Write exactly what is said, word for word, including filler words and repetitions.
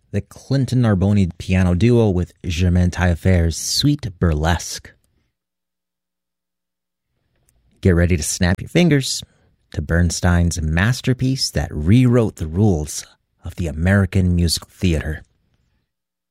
the Clinton Arboni piano duo with Germaine Taillefer's Sweet Burlesque. Get ready to snap your fingers to Bernstein's masterpiece that rewrote the rules of the American musical theater.